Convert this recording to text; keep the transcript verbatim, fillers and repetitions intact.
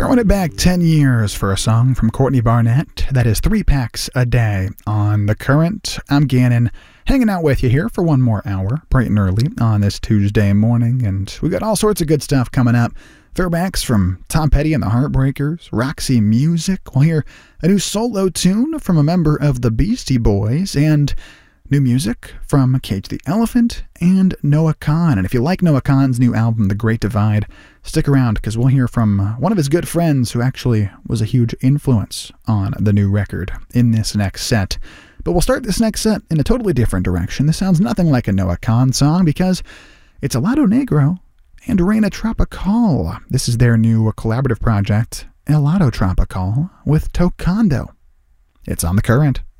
Throwing it back ten years for a song from Courtney Barnett. That is Three Packs a Day on The Current. I'm Gannon, hanging out with you here for one more hour, bright and early on this Tuesday morning. And we got all sorts of good stuff coming up. Throwbacks from Tom Petty and the Heartbreakers, Roxy Music. We'll hear a new solo tune from a member of the Beastie Boys, and new music from Cage the Elephant and Noah Kahan. And if you like Noah Kahan's new album, The Great Divide, stick around because we'll hear from one of his good friends who actually was a huge influence on the new record in this next set. But we'll start this next set in a totally different direction. This sounds nothing like a Noah Kahan song because it's Helado Negro and Reina Tropical. This is their new collaborative project, Helado Tropical, with Tocando. It's on The Current.